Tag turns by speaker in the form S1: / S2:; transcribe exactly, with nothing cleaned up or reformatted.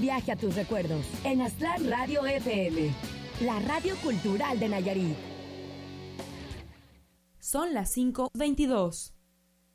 S1: Viaje a tus recuerdos en Aztlán Radio F M, la radio cultural de Nayarit.
S2: Son las cinco veintidós.